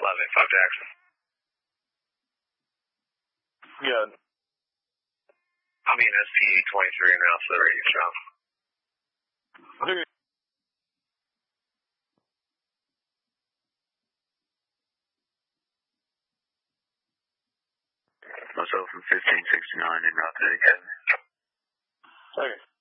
5 Jackson. Yeah. I'll be in SP23 and now, so the radio shop. Okay. Myself from 1569 in Route 30 Academy. Okay.